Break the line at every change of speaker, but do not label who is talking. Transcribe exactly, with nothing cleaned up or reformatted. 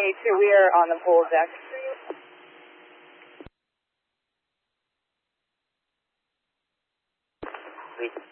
A two, we are on the pool deck.
Sweet.